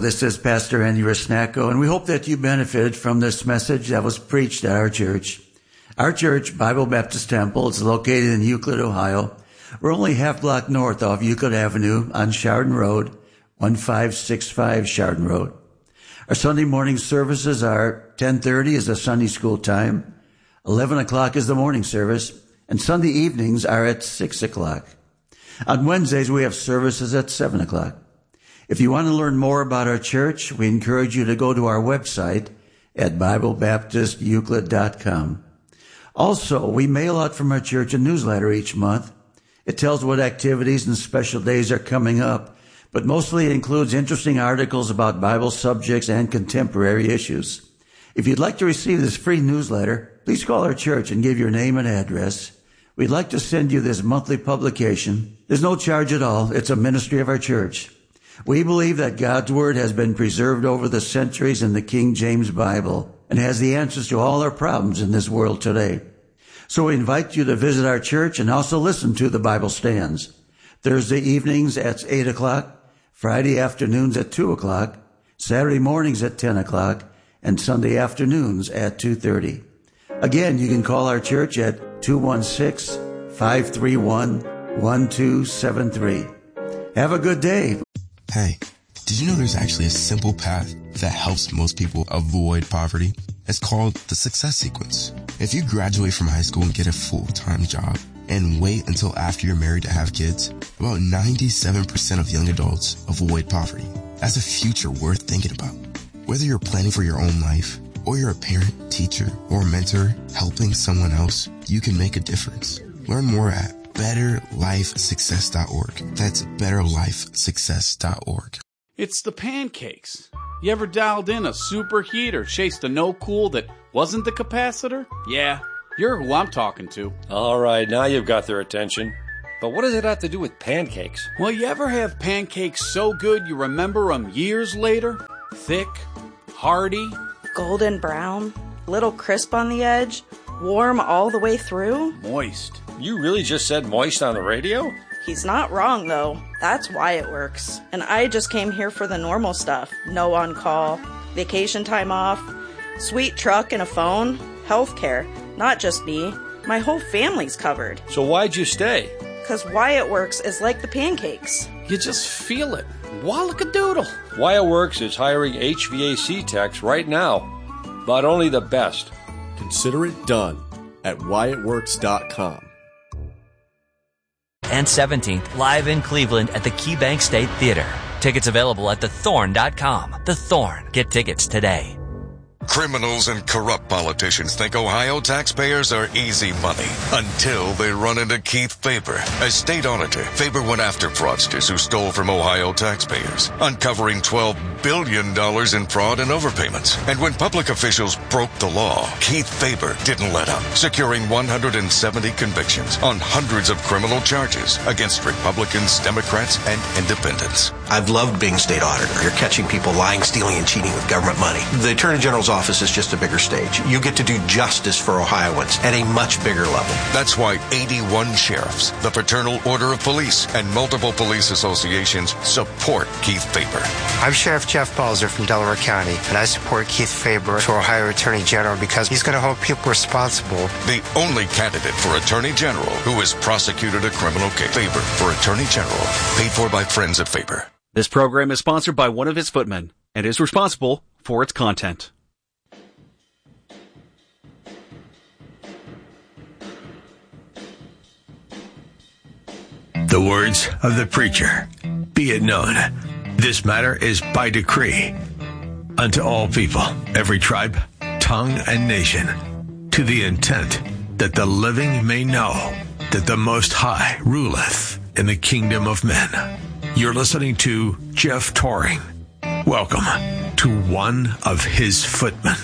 This is Pastor Andy Resnacco, and we hope that you benefited from this message that was preached at our church. Our church, Bible Baptist Temple, is located in Euclid, Ohio. We're only half block north of Euclid Avenue on Chardon Road, 1565 Chardon Road. Our Sunday morning services are 10:30 is the Sunday school time, 11 o'clock is the morning service, and Sunday evenings are at 6 o'clock. On Wednesdays, we have services at 7 o'clock. If you want to learn more about our church, we encourage you to go to our website at BibleBaptistEuclid.com. Also, we mail out from our church a newsletter each month. It tells what activities and special days are coming up, but mostly it includes interesting articles about Bible subjects and contemporary issues. If you'd like to receive this free newsletter, please call our church and give your name and address. We'd like to send you this monthly publication. There's no charge at all. It's a ministry of our church. We believe that God's Word has been preserved over the centuries in the King James Bible and has the answers to all our problems in this world today. So we invite you to visit our church and also listen to the Bible Stands. Thursday evenings at 8 o'clock, Friday afternoons at 2 o'clock, Saturday mornings at 10 o'clock, and Sunday afternoons at 2:30. Again, you can call our church at 216-531-1273. Have a good day. Hey, did you know there's actually a simple path that helps most people avoid poverty? It's called the Success Sequence. If you graduate from high school and get a full-time job and wait until after you're married to have kids, about 97% of young adults avoid poverty. That's a future worth thinking about. Whether you're planning for your own life, or you're a parent, teacher, or mentor helping someone else, you can make a difference. Learn more at betterlifesuccess.org. That's betterlifesuccess.org. It's the pancakes. You ever dialed in a superheat or chased a no-cool that wasn't the capacitor? Yeah, you're who I'm talking to. All right, now you've got their attention. But what does it have to do with pancakes? Well, you ever have pancakes so good you remember them years later? Thick, hearty, golden brown, little crisp on the edge, warm all the way through. Moist. You really just said moist on the radio? He's not wrong, though. That's why it works. And I just came here for the normal stuff. No on-call, vacation time off, sweet truck and a phone, healthcare. Not just me. My whole family's covered. So why'd you stay? Because Wyatt Works is like the pancakes. You just feel it. Wallakadoodle. Wyatt Works is hiring HVAC techs right now, but only the best. Consider it done at WyattWorks.com. And 17th, live in Cleveland at the KeyBank State Theater. Tickets available at thethorn.com. The Thorn. Get tickets today. Criminals and corrupt politicians think Ohio taxpayers are easy money until they run into Keith Faber. As state auditor, Faber went after fraudsters who stole from Ohio taxpayers, uncovering $12 billion in fraud and overpayments. And when public officials broke the law, Keith Faber didn't let up, securing 170 convictions on hundreds of criminal charges against Republicans, Democrats, and independents. I've loved being state auditor. You're catching people lying, stealing, and cheating with government money. The Attorney General's office is just a bigger stage. You get to do justice for Ohioans at a much bigger level. That's why 81 sheriffs, the Fraternal Order of Police, and multiple police associations support Keith Faber. I'm Sheriff Jeff Balzer from Delaware County, and I support Keith Faber for Ohio Attorney General because he's going to hold people responsible. The only candidate for Attorney General who has prosecuted a criminal case. Faber for Attorney General. Paid for by friends at Faber. This program is sponsored by one of his footmen and is responsible for its content. The words of the preacher. Be it known, this matter is by decree unto all people, every tribe, tongue, and nation, to the intent that the living may know that the Most High ruleth in the kingdom of men. You're listening to Jeff Toring. Welcome to One of His Footmen.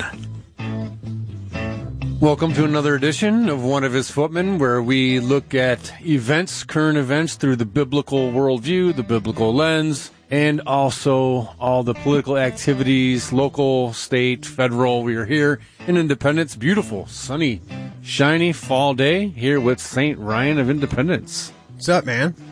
Welcome to another edition of One of His Footmen, where we look at events, current events through the biblical worldview, the biblical lens, and also all the political activities, local, state, federal. We are here in Independence. Beautiful, sunny, shiny fall day here with St. Ryan of Independence. What's up, man?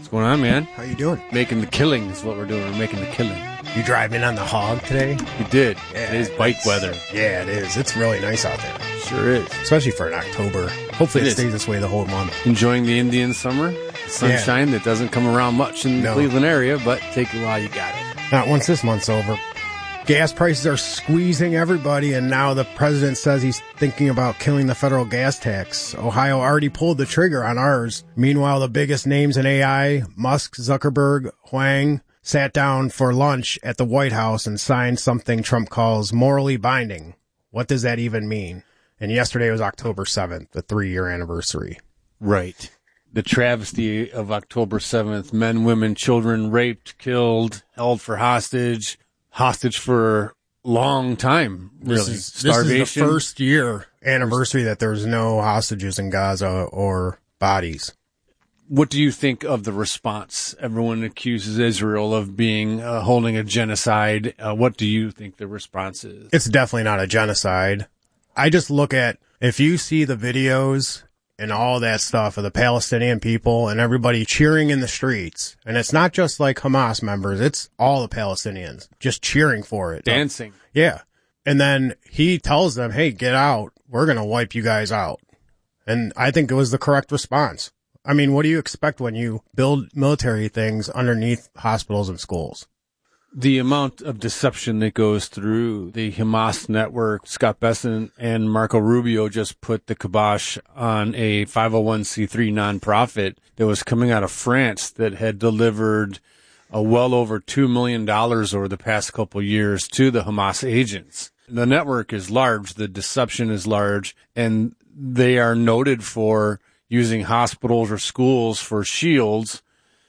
What's going on, man? How you doing? Making the killing is what we're doing. We're making the killing. You driving on the hog today? We did. Yeah, it is bike weather. Yeah, it is. It's really nice out there. Sure is. Especially for an October. Hopefully it stays this way the whole month. Enjoying the Indian summer. The sunshine that doesn't come around much in the Cleveland area, but take it while you got it. Not once this month's over. Gas prices are squeezing everybody, and now the president says he's thinking about killing the federal gas tax. Ohio already pulled the trigger on ours. Meanwhile, the biggest names in AI, Musk, Zuckerberg, Huang, sat down for lunch at the White House and signed something Trump calls morally binding. What does that even mean? And yesterday was October 7th, the 3-year anniversary. Right. The travesty of October 7th, men, women, children raped, killed, held for hostage for a long time, really. Starvation. This is the first year anniversary that there's no hostages in Gaza or bodies. What do you think of the response? Everyone accuses Israel of being holding a genocide. What do you think the response is? It's definitely not a genocide. I just look at, if you see the videos and all that stuff of the Palestinian people and everybody cheering in the streets, and it's not just like Hamas members, it's all the Palestinians just cheering for it. Dancing. Yeah. And then he tells them, hey, get out. We're going to wipe you guys out. And I think it was the correct response. I mean, what do you expect when you build military things underneath hospitals and schools? The amount of deception that goes through the Hamas network. Scott Bessent and Marco Rubio just put the kibosh on a 501c3 nonprofit that was coming out of France that had delivered well over $2 million over the past couple of years to the Hamas agents. The network is large, the deception is large, and they are noted for using hospitals or schools for shields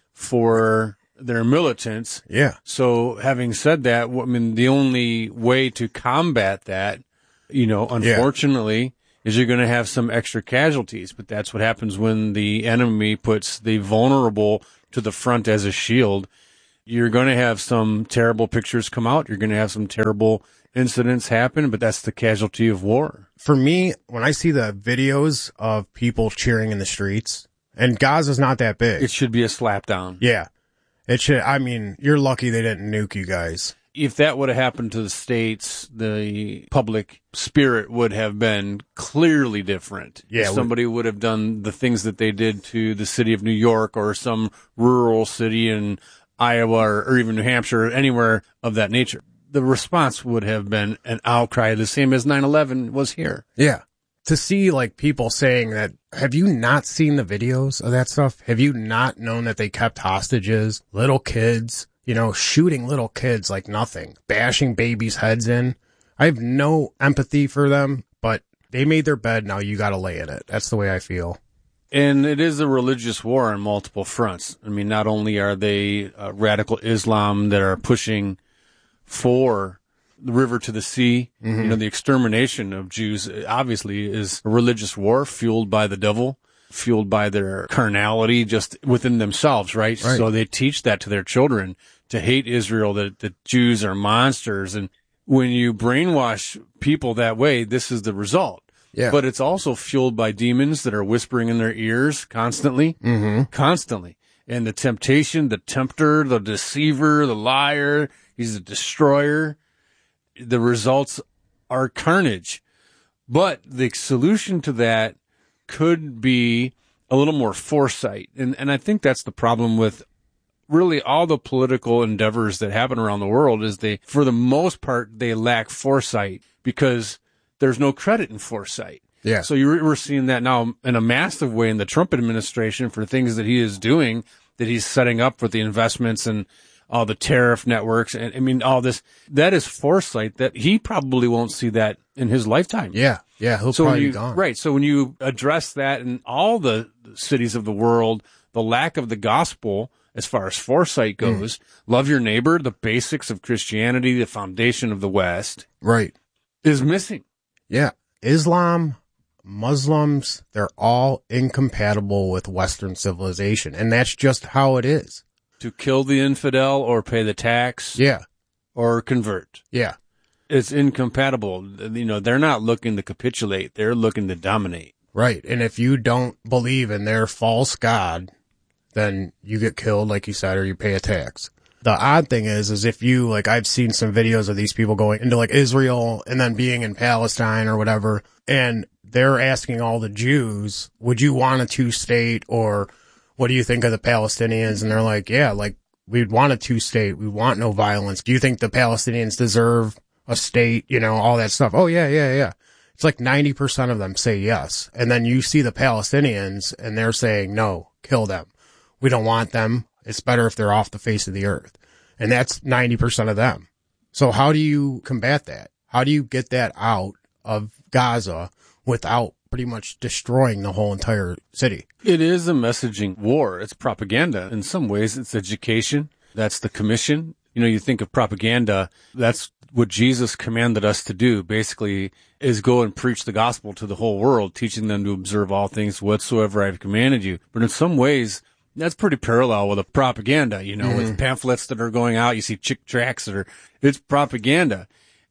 for their militants. Yeah. So having said that, I mean, the only way to combat that, unfortunately, is you're going to have some extra casualties. But that's what happens when the enemy puts the vulnerable to the front as a shield. You're going to have some terrible pictures come out. You're going to have some terrible incidents happen, but that's the casualty of war. For me, when I see the videos of people cheering in the streets, and Gaza's not that big. It should be a slap down. Yeah. It should. I mean, you're lucky they didn't nuke you guys. If that would have happened to the States, the public spirit would have been clearly different. Yeah, if somebody would have done the things that they did to the city of New York or some rural city in Iowa or even New Hampshire or anywhere of that nature. The response would have been an outcry, the same as 9/11 was here. Yeah. To see like people saying that, have you not seen the videos of that stuff? Have you not known that they kept hostages, little kids, shooting little kids like nothing, bashing babies' heads in? I have no empathy for them, but they made their bed. Now you got to lay in it. That's the way I feel. And it is a religious war on multiple fronts. I mean, not only are they radical Islam that are pushing for the river to the sea, the extermination of Jews obviously is a religious war fueled by the devil, fueled by their carnality just within themselves, right? So they teach that to their children to hate Israel, that the Jews are monsters. And when you brainwash people that way, this is the result. Yeah. But it's also fueled by demons that are whispering in their ears constantly, constantly. And the temptation, the tempter, the deceiver, the liar, he's a destroyer. The results are carnage. But the solution to that could be a little more foresight. And I think that's the problem with really all the political endeavors that happen around the world is for the most part, they lack foresight because there's no credit in foresight. Yeah. So we're seeing that now in a massive way in the Trump administration for things that he is doing, that he's setting up with the investments and all the tariff networks. And I mean, all this, that is foresight that he probably won't see that in his lifetime. Yeah. Yeah. He'll probably be gone. Right. So when you address that in all the cities of the world, the lack of the gospel, as far as foresight goes, love your neighbor, the basics of Christianity, the foundation of the West. Right. Is missing. Yeah. Islam, Muslims, they're all incompatible with Western civilization. And that's just how it is. To kill the infidel or pay the tax. Yeah. Or convert. Yeah. It's incompatible. They're not looking to capitulate. They're looking to dominate. Right. And if you don't believe in their false God, then you get killed, like you said, or you pay a tax. The odd thing is if you, like, I've seen some videos of these people going into, like, Israel and then being in Palestine or whatever, and they're asking all the Jews, would you want a two-state, or what do you think of the Palestinians? And they're like, yeah, like, we'd want a two-state. We want no violence. Do you think the Palestinians deserve a state? You know, all that stuff. Oh, yeah. It's like 90% of them say yes. And then you see the Palestinians and they're saying, no, kill them. We don't want them. It's better if they're off the face of the earth. And that's 90% of them. So how do you combat that? How do you get that out of Gaza without pretty much destroying the whole entire city? It is a messaging war. It's propaganda. In some ways, it's education. That's the commission. You know, you think of propaganda, that's what Jesus commanded us to do, basically, is go and preach the gospel to the whole world, teaching them to observe all things whatsoever I've commanded you. But in some ways, that's pretty parallel with a propaganda, you know, with pamphlets that are going out. You see chick tracts it's propaganda.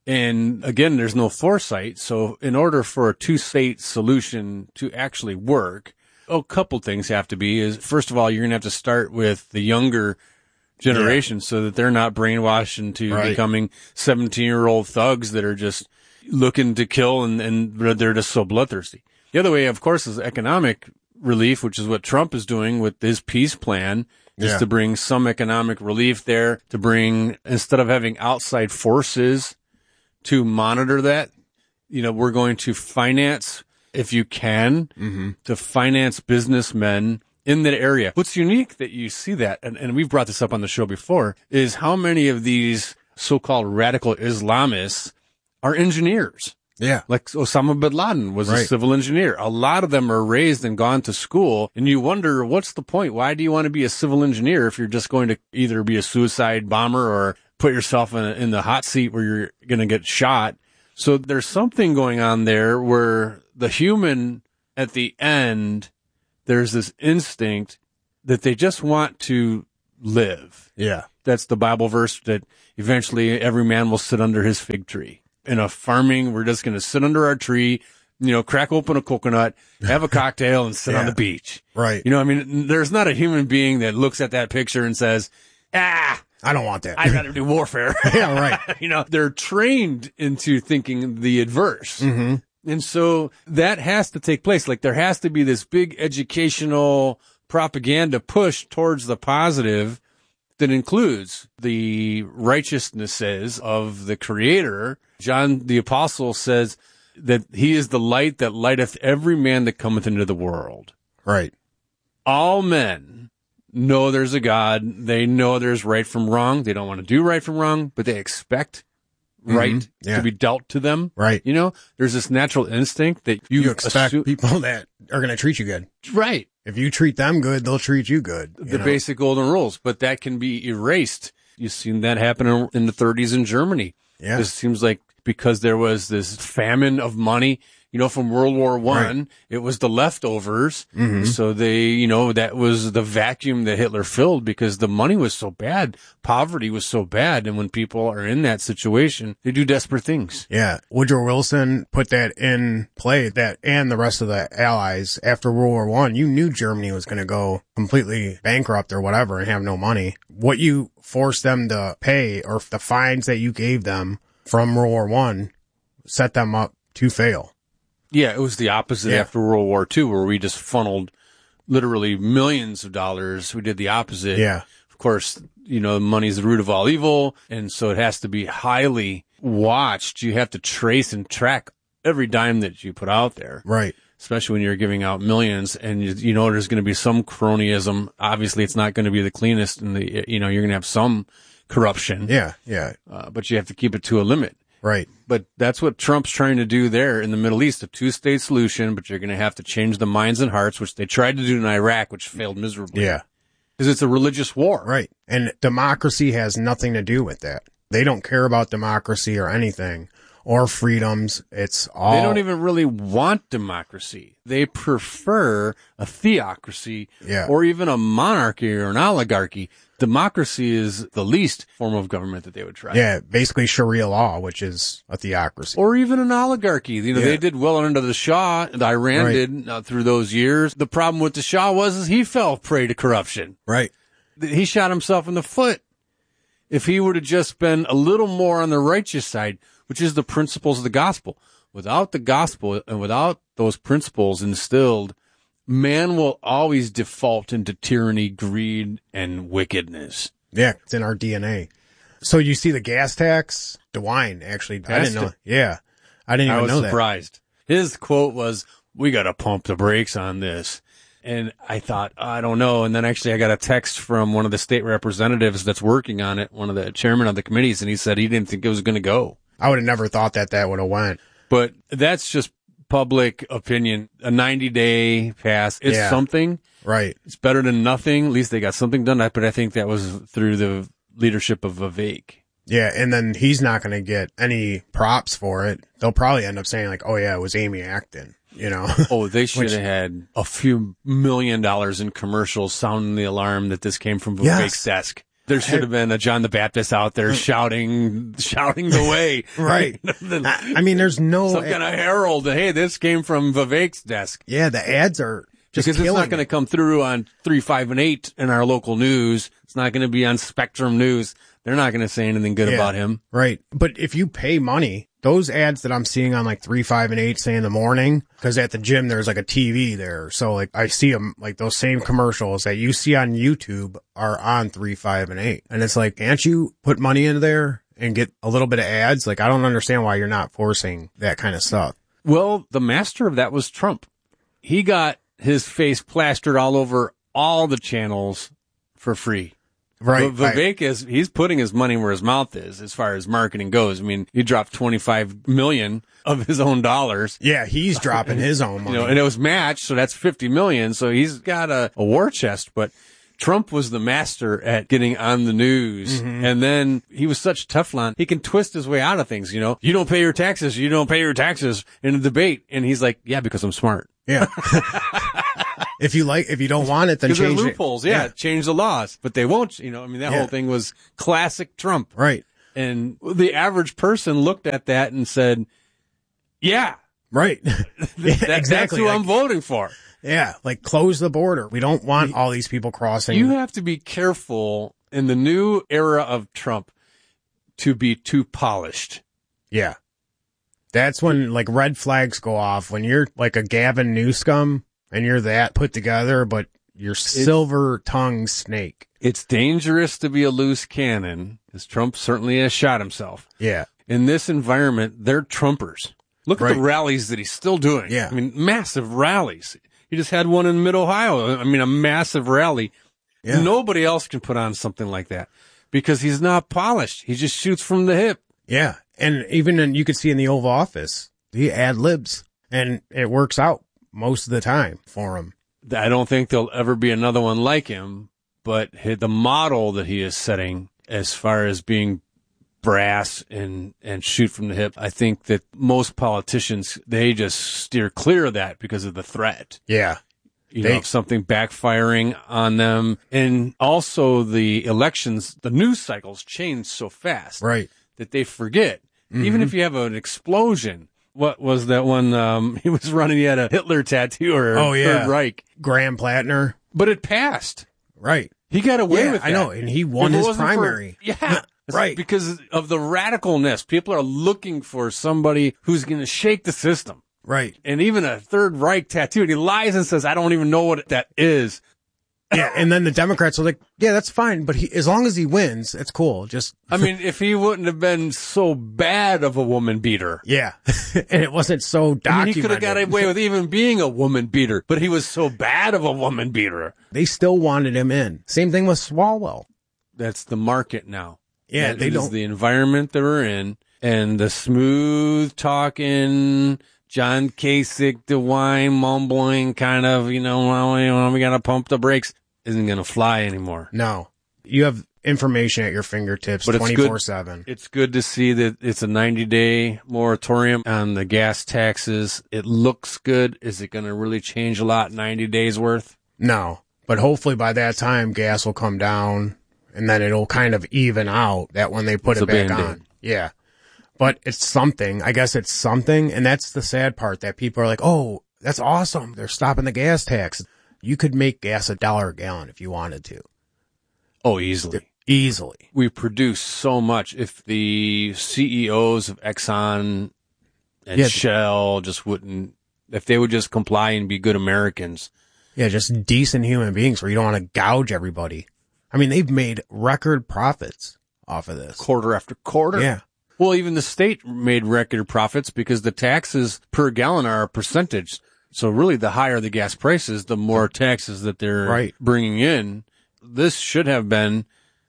And again, there's no foresight. So in order for a two-state solution to actually work, a couple things have to be is, first of all, you're going to have to start with the younger generation so that they're not brainwashed into becoming 17-year-old thugs that are just looking to kill and they're just so bloodthirsty. The other way, of course, is economic relief, which is what Trump is doing with his peace plan, just to bring some economic relief there, to bring, instead of having outside forces to monitor that, you know, we're going to finance, if you can, to finance businessmen in that area. What's unique that you see that, and we've brought this up on the show before, is how many of these so-called radical Islamists are engineers. Yeah. Like Osama bin Laden was a civil engineer. A lot of them are raised and gone to school, and you wonder, what's the point? Why do you want to be a civil engineer if you're just going to either be a suicide bomber or put yourself in the hot seat where you're going to get shot? So there's something going on there where the human at the end, there's this instinct that they just want to live. Yeah. That's the Bible verse that eventually every man will sit under his fig tree. In a farming, we're just going to sit under our tree, you know, crack open a coconut, have a cocktail, and sit on the beach. Right. You know, I mean, there's not a human being that looks at that picture and says, I don't want that. I'd rather do warfare. Yeah, right. You know, they're trained into thinking the adverse. And so that has to take place. Like, there has to be this big educational propaganda push towards the positive that includes the righteousnesses of the Creator. John the Apostle says that he is the light that lighteth every man that cometh into the world. Right. All men know there's a God. They know there's right from wrong. They don't want to do right from wrong, but they expect right to be dealt to them. Right. You know, there's this natural instinct that you expect people that are going to treat you good. Right. If you treat them good, they'll treat you good. The basic golden rules, but that can be erased. You've seen that happen in the 30s in Germany. Yeah. It seems like because there was this famine of money, you know, from World War I, it was the leftovers. So they, you know, that was the vacuum that Hitler filled because the money was so bad. Poverty was so bad. And when people are in that situation, they do desperate things. Yeah. Woodrow Wilson put that in play, that and the rest of the Allies after World War I. You knew Germany was going to go completely bankrupt or whatever and have no money. What you forced them to pay, or the fines that you gave them from World War I, set them up to fail. Yeah, it was the opposite after World War II, where we just funneled literally millions of dollars. We did the opposite. Yeah. Of course, you know, money's the root of all evil, and so it has to be highly watched. You have to trace and track every dime that you put out there. Right. Especially when you're giving out millions, and you know there's going to be some cronyism. Obviously, it's not going to be the cleanest, and you're going to have some corruption. Yeah, yeah. But you have to keep it to a limit. Right. But that's what Trump's trying to do there in the Middle East, a two-state solution, but you're going to have to change the minds and hearts, which they tried to do in Iraq, which failed miserably. Yeah. Because it's a religious war. Right. And democracy has nothing to do with that. They don't care about democracy or anything. or freedoms. It's all. They don't even really want democracy. They prefer a theocracy or even a monarchy or an oligarchy. Democracy is the least form of government that they would try. Yeah, basically Sharia law, which is a theocracy. Or even an oligarchy. You know, they did well under the Shah. Iran did through those years. The problem with the Shah was he fell prey to corruption. Right. He shot himself in the foot. If he would have just been a little more on the righteous side, which is the principles of the gospel. Without the gospel and without those principles instilled, man will always default into tyranny, greed, and wickedness. Yeah, it's in our DNA. So you see the gas tax? DeWine, actually. I didn't know. Yeah. I didn't even know that. I was surprised. His quote was, "We got to pump the brakes on this." And I thought, I don't know. And then actually I got a text from one of the state representatives that's working on it, one of the chairman of the committees, and he said he didn't think it was going to go. I would have never thought that would have went. But that's just public opinion. A 90-day pass is something. Right. It's better than nothing. At least they got something done. But I think that was through the leadership of Vivek. Yeah, and then he's not going to get any props for it. They'll probably end up saying like, oh yeah, it was Amy Acton. You know? Oh, they should have had a few $1 million in commercials sounding the alarm that this came from Vivek's desk. There should have been a John the Baptist out there shouting the way. Right. I mean, there's no... Some kind of herald. Hey, this came from Vivek's desk. Yeah, the ads are just because it's not going to come through on 3, 5, and 8 in our local news. It's not going to be on Spectrum News. They're not going to say anything good about him. Right. But if you pay money, those ads that I'm seeing on like 3, 5, and 8 say in the morning, because at the gym there's like a TV there. So like I see them, like those same commercials that you see on YouTube are on 3, 5, and 8. And it's like, can't you put money into there and get a little bit of ads? Like, I don't understand why you're not forcing that kind of stuff. Well, the master of that was Trump. He got his face plastered all over all the channels for free. Right. Vivek he's putting his money where his mouth is as far as marketing goes. I mean, he dropped $25 million of his own dollars. Yeah, he's dropping his own money. You know, and it was matched, so that's $50 million. So he's got a war chest, but Trump was the master at getting on the news. Mm-hmm. And then he was such Teflon. He can twist his way out of things, you know. You don't pay your taxes in a debate. And he's like, yeah, because I'm smart. Yeah. If you don't want it, then change loopholes. Yeah, change the laws, but they won't. You know, I mean, that whole thing was classic Trump. Right. And the average person looked at that and said, "Yeah, right, exactly. That's who I'm voting for." Yeah, like close the border. We don't want all these people crossing. You have to be careful in the new era of Trump to be too polished. Yeah. That's when like red flags go off when you're like a Gavin Newsom and you're that put together, but you're silver-tongued snake. It's dangerous to be a loose cannon, as Trump certainly has shot himself. Yeah. In this environment, they're Trumpers. Look at the rallies that he's still doing. Yeah. I mean, massive rallies. He just had one in Mid-Ohio. I mean, a massive rally. Yeah. Nobody else can put on something like that because he's not polished. He just shoots from the hip. Yeah. And even you could see in the Oval Office, he ad-libs, and it works out most of the time for him. I don't think there'll ever be another one like him, but the model that he is setting as far as being brass and shoot from the hip, I think that most politicians, they just steer clear of that because of the threat. Yeah. You know, something backfiring on them. And also the elections, the news cycles change so fast. Right. That they forget. Mm-hmm. Even if you have an explosion. What was that one? He was running, he had a Hitler tattoo or Third Reich. Graham Plattner. But it passed. Right. He got away with that. I know. And he won his primary. Right. Because of the radicalness. People are looking for somebody who's going to shake the system. Right. And even a Third Reich tattoo. And he lies and says, I don't even know what that is. Yeah, and then the Democrats are like, yeah, that's fine, but as long as he wins, it's cool. Just, I mean, if he wouldn't have been so bad of a woman beater. Yeah, and it wasn't so documented. I mean, he could have got away with even being a woman beater, but he was so bad of a woman beater. They still wanted him in. Same thing with Swalwell. That's the market now. Yeah, that is the environment that we're in, and the smooth talking, John Kasich, DeWine, mumbling kind of, we got to pump the brakes, isn't going to fly anymore. No. You have information at your fingertips 24/7. It's good to see that it's a 90-day moratorium on the gas taxes. It looks good. Is it going to really change a lot 90 days worth? No, but hopefully by that time gas will come down and then it'll kind of even out that when they put it back on. Yeah. But it's something. I guess it's something. And that's the sad part, that people are like, oh, that's awesome. They're stopping the gas tax. You could make gas $1 a gallon if you wanted to. Oh, easily. Easily. We produce so much. If the CEOs of Exxon and Shell just wouldn't, if they would just comply and be good Americans. Yeah, just decent human beings where you don't want to gouge everybody. I mean, they've made record profits off of this. Quarter after quarter. Yeah. Well, even the state made record profits because the taxes per gallon are a percentage. So really, the higher the gas prices, the more taxes that they're bringing in. This should have been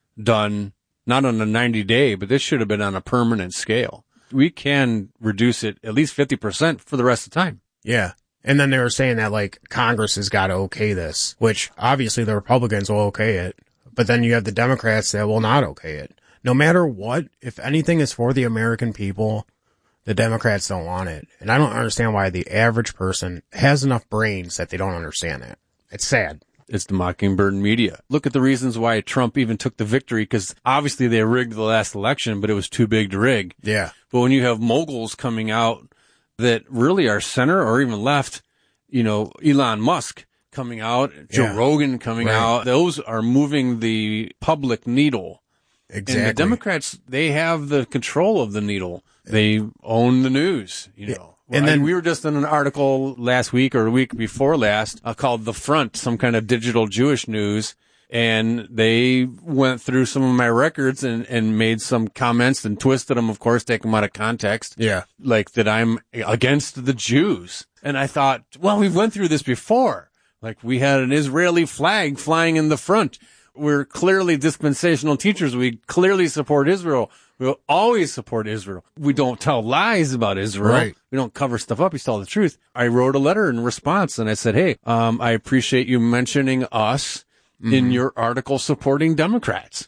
done not on a 90-day, but this should have been on a permanent scale. We can reduce it at least 50% for the rest of the time. Yeah. And then they were saying that, like, Congress has got to okay this, which obviously the Republicans will okay it. But then you have the Democrats that will not okay it. No matter what, if anything is for the American people, the Democrats don't want it. And I don't understand why the average person has enough brains that they don't understand that. It's sad. It's the Mockingbird media. Look at the reasons why Trump even took the victory, because obviously they rigged the last election, but it was too big to rig. Yeah. But when you have moguls coming out that really are center or even left, you know, Elon Musk coming out, Joe Rogan coming out, those are moving the public needle. Exactly. And the Democrats, they have the control of the needle. They own the news, you know. And then we were just in an article last week or a week before last called The Front, some kind of digital Jewish news. And they went through some of my records and made some comments and twisted them, of course, take them out of context. Yeah. Like that I'm against the Jews. And I thought, well, we've went through this before. Like we had an Israeli flag flying in the front. We're clearly dispensational teachers. We clearly support Israel. We'll always support Israel. We don't tell lies about Israel. Right. We don't cover stuff up. We tell the truth. I wrote a letter in response and I said, hey, I appreciate you mentioning us in your article supporting Democrats.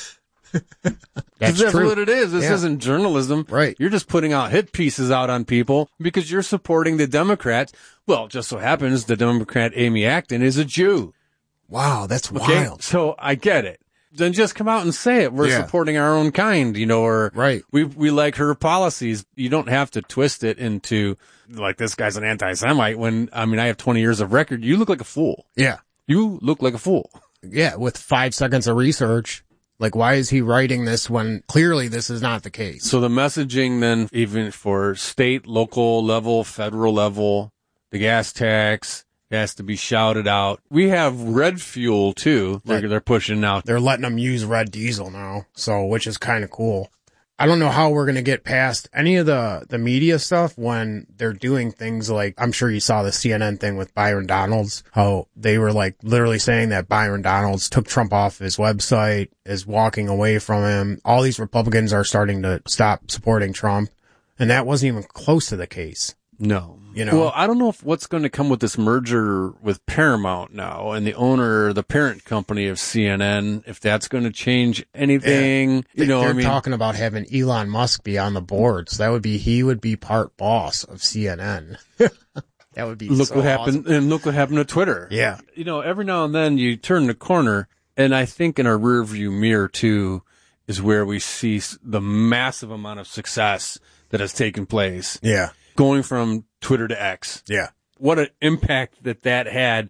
That's true. what it is. This isn't journalism. Right. You're just putting out hit pieces out on people because you're supporting the Democrats. Well, it just so happens the Democrat Amy Acton is a Jew. Wow, that's Okay? wild. So I get it. Then just come out and say it. We're supporting our own kind, you know, or we like her policies. You don't have to twist it into like this guy's an anti-Semite when, I mean, I have 20 years of record. You look like a fool. Yeah. You look like a fool. Yeah. With 5 seconds of research. Like, why is he writing this when clearly this is not the case? So the messaging then, even for state, local level, federal level, the gas tax has to be shouted out. We have red fuel too. They're pushing out. They're letting them use red diesel now. So, which is kind of cool. I don't know how we're going to get past any of the media stuff when they're doing things like, I'm sure you saw the CNN thing with Byron Donalds, how they were like literally saying that Byron Donalds took Trump off his website, is walking away from him. All these Republicans are starting to stop supporting Trump. And that wasn't even close to the case. No. You know? Well, I don't know if what's going to come with this merger with Paramount now and the owner, the parent company of CNN, if that's going to change anything. Yeah. You know, they're talking about having Elon Musk be on the board. So that would be, he would be part boss of CNN. That would be look what happened. And look what happened to Twitter. Yeah. You know, every now and then you turn the corner, and I think in our rear view mirror too is where we see the massive amount of success that has taken place. Yeah. Going from Twitter to X. Yeah. What an impact that had.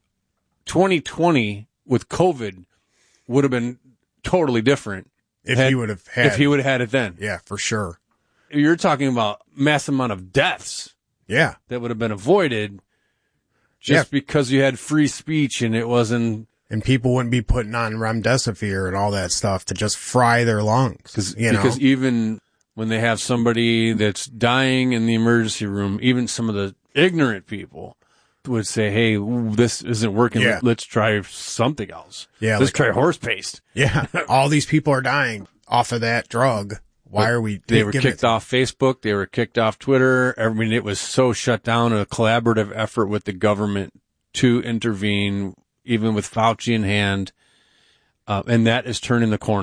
2020 with COVID would have been totally different. If he would have had it then. Yeah, for sure. You're talking about massive amount of deaths. Yeah. That would have been avoided just because you had free speech and it wasn't. And people wouldn't be putting on remdesivir and all that stuff to just fry their lungs. Because even when they have somebody that's dying in the emergency room, even some of the ignorant people would say, hey, this isn't working. Yeah. Let's try something else. Yeah. Let's try horse paste. Yeah. All these people are dying off of that drug. Why are we? They were kicked off Facebook. They were kicked off Twitter. I mean, it was so shut down, a collaborative effort with the government to intervene, even with Fauci in hand. And that is turning the corner.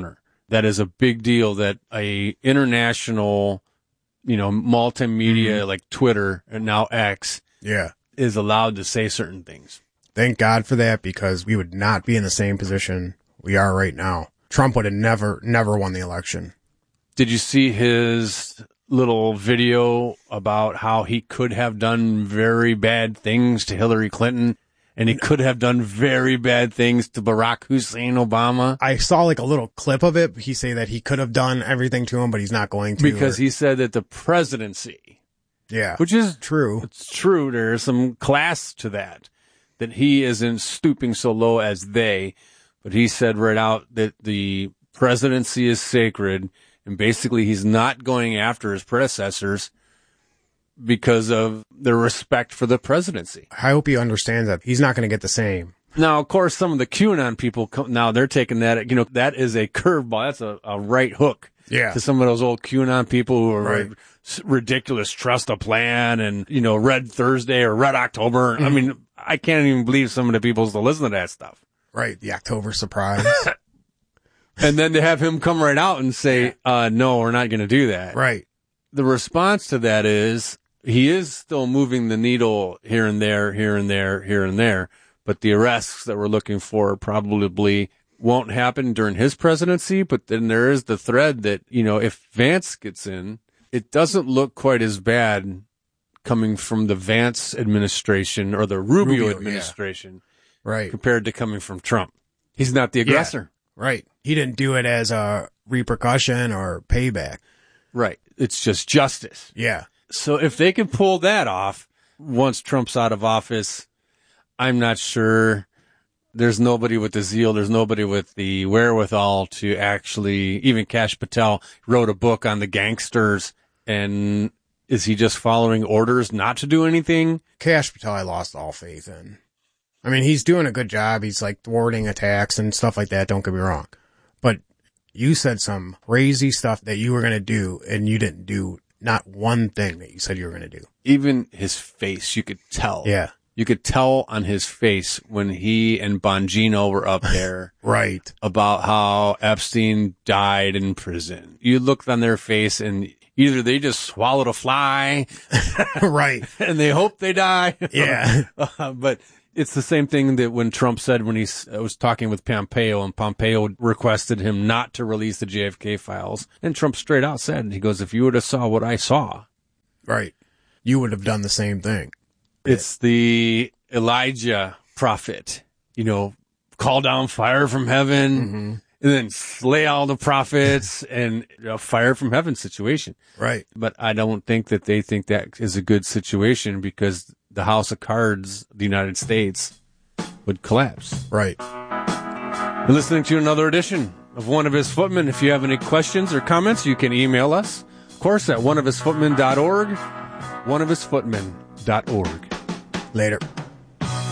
that is a big deal that a international, multimedia like Twitter and now X is allowed to say certain things. Thank God for that, because we would not be in the same position we are right now. Trump would have never won the election. Did you see his little video about how he could have done very bad things to Hillary Clinton, and he could have done very bad things to Barack Hussein Obama? I saw like a little clip of it. He say that he could have done everything to him, but he's not going to. Because he said that the presidency, which is true. It's true. There's some class to that he isn't stooping so low as they, but he said right out that the presidency is sacred, and basically he's not going after his predecessors because of their respect for the presidency. I hope he understands that he's not going to get the same. Now, of course, some of the QAnon people, now they're taking that, that is a curveball. That's a right hook to some of those old QAnon people who are ridiculous, trust a plan, and, Red Thursday or Red October. I mean, I can't even believe some of the people still listen to that stuff. Right, the October surprise. And then to have him come right out and say, no, we're not going to do that. Right. The response to that is he is still moving the needle here and there, here and there, here and there. But the arrests that we're looking for probably won't happen during his presidency. But then there is the thread that, if Vance gets in, it doesn't look quite as bad coming from the Vance administration or the Rubio administration. Right. Compared to coming from Trump. He's not the aggressor. Yeah, right. He didn't do it as a repercussion or payback. Right. It's just justice. Yeah. So if they can pull that off once Trump's out of office, I'm not sure. There's nobody with the zeal. There's nobody with the wherewithal to actually, even Kash Patel wrote a book on the gangsters. And is he just following orders not to do anything? Kash Patel, I lost all faith in. I mean, he's doing a good job. He's like thwarting attacks and stuff like that. Don't get me wrong. But you said some crazy stuff that you were going to do, and you didn't do not one thing that you said you were going to do. Even his face, you could tell. Yeah. You could tell on his face when he and Bongino were up there. Right. About how Epstein died in prison. You looked on their face and either they just swallowed a fly. Right. And they hope they die. Yeah. But it's the same thing that when Trump said when he was talking with Pompeo, and Pompeo requested him not to release the JFK files. And Trump straight out said, he goes, if you would have saw what I saw. Right. You would have done the same thing. It's the Elijah prophet, call down fire from heaven and then slay all the prophets and fire from heaven situation. Right. But I don't think that they think that is a good situation because the house of cards, the United States, would collapse. Right. You're listening to another edition of One of His Footmen. If you have any questions or comments, you can email us, of course, at oneofhisfootmen.org, oneofhisfootmen.org. Later.